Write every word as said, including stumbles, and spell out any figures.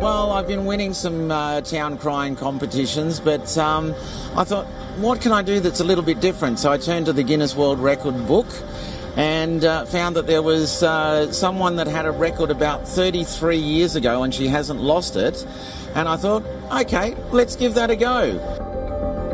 Well, I've been winning some uh, town crying competitions, but um, I thought, what can I do that's a little bit different? So I turned to the Guinness World Record book and uh, found that there was uh, someone that had a record about thirty-three years ago and she hasn't lost it. And I thought, okay, let's give that a go.